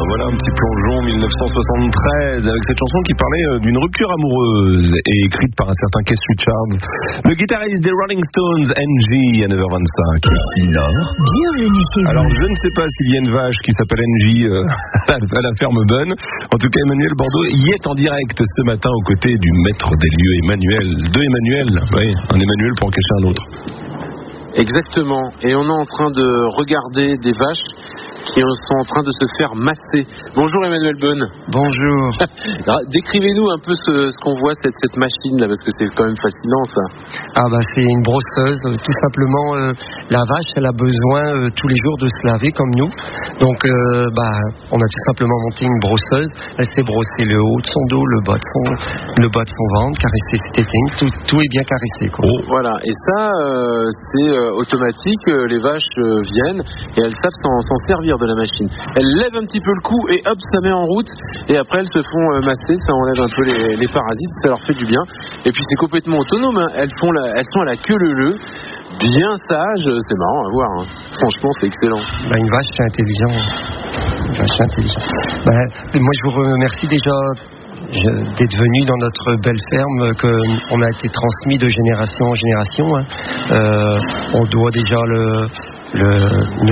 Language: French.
Voilà un petit plongeon 1973 avec cette chanson qui parlait d'une rupture amoureuse et écrite par un certain Keith Richards, le guitariste des Rolling Stones, NG, à 9h25. Nord, bienvenue chez vous. Alors je ne sais pas s'il y a une vache qui s'appelle NG à la ferme Bonne. En tout cas, Emmanuel Bordeaux y est en direct ce matin aux côtés du maître des lieux, Emmanuel. Deux Emmanuel, oui, un Emmanuel pour en cacher un autre. Exactement, et on est en train de regarder des vaches qui sont en train de se faire masser. Bonjour Emmanuel Bonne. Bonjour. Alors, décrivez-nous un peu ce qu'on voit, cette machine là, parce que c'est quand même fascinant ça. Ah bah c'est une brosseuse, tout simplement. La vache, elle a besoin tous les jours de se laver comme nous. Donc on a tout simplement monté une brosseuse. Elle s'est brossée le haut de son dos, le bas de son ventre, caresser ses tétines, tout est bien caressé, quoi. Oh, voilà, et ça c'est automatique, les vaches viennent et elles savent s'en servir de la machine. Elles lèvent un petit peu le cou et hop, ça met en route, et après elles se font masser, ça enlève un peu les parasites, ça leur fait du bien, et puis c'est complètement autonome, hein. Elles sont à la queue leu, bien sages, c'est marrant à voir, hein. Franchement c'est excellent. Une vache c'est intelligent. Moi je vous remercie déjà d'être venu dans notre belle ferme qu'on a été transmis de génération en génération, hein. On doit déjà nos